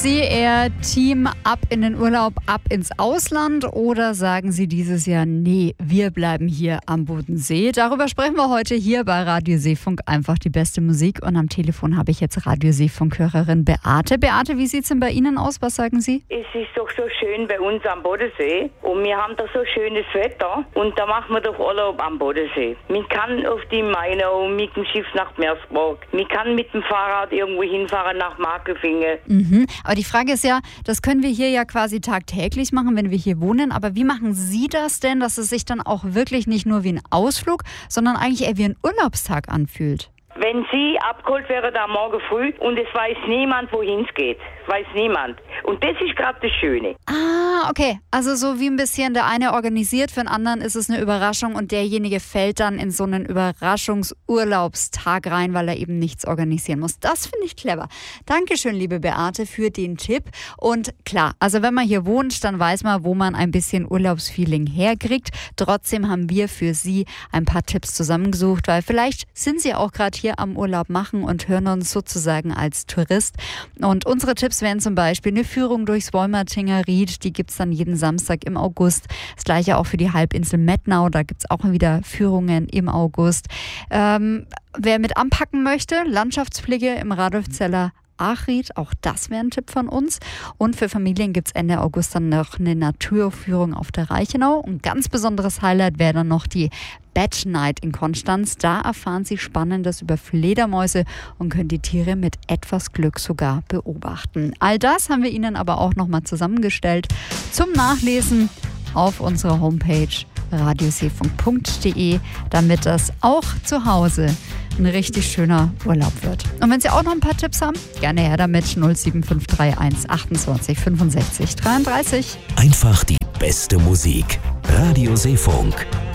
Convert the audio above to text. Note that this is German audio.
Sie eher Team ab in den Urlaub, ab ins Ausland oder sagen Sie dieses Jahr, nee, wir bleiben hier am Bodensee? Darüber sprechen wir heute hier bei Radio Seefunk, einfach die beste Musik. Und am Telefon habe ich jetzt Radio Seefunk-Hörerin Beate. Beate, wie sieht es denn bei Ihnen aus? Was sagen Sie? Es ist doch so schön bei uns am Bodensee und wir haben doch so schönes Wetter und da machen wir doch Urlaub am Bodensee. Man kann auf die Mainau mit dem Schiff nach Meersburg, man kann mit dem Fahrrad irgendwo hinfahren nach Markefingen. Aber die Frage ist ja, das können wir hier ja quasi tagtäglich machen, wenn wir hier wohnen. Aber wie machen Sie das denn, dass es sich dann auch wirklich nicht nur wie ein Ausflug, sondern eigentlich eher wie ein Urlaubstag anfühlt? Wenn Sie abgeholt wäre da morgen früh und es weiß niemand, wohin es geht. Weiß niemand. Und das ist gerade das Schöne. Ah, okay. Also so wie ein bisschen der eine organisiert, für den anderen ist es eine Überraschung und derjenige fällt dann in so einen Überraschungsurlaubstag rein, weil er eben nichts organisieren muss. Das finde ich clever. Dankeschön, liebe Beate, für den Tipp. Und klar, also wenn man hier wohnt, dann weiß man, wo man ein bisschen Urlaubsfeeling herkriegt. Trotzdem haben wir für Sie ein paar Tipps zusammengesucht, weil vielleicht sind Sie auch gerade hier am Urlaub machen und hören uns sozusagen als Tourist. Und unsere Tipps wären zum Beispiel eine Führung durchs Wolmertinger Ried, die gibt es dann jeden Samstag im August. Das gleiche auch für die Halbinsel Mettnau, da gibt es auch wieder Führungen im August. Wer mit anpacken möchte, Landschaftspflege im Radolfzeller Achried, auch das wäre ein Tipp von uns. Und für Familien gibt es Ende August dann noch eine Naturführung auf der Reichenau. Ein ganz besonderes Highlight wäre dann noch die Bat Night in Konstanz. Da erfahren Sie Spannendes über Fledermäuse und können die Tiere mit etwas Glück sogar beobachten. All das haben wir Ihnen aber auch nochmal zusammengestellt zum Nachlesen auf unserer Homepage radioseefunk.de, damit das auch zu Hause ein richtig schöner Urlaub wird. Und wenn Sie auch noch ein paar Tipps haben, gerne her damit 07531 28 65 33. Einfach die beste Musik. Radio Seefunk.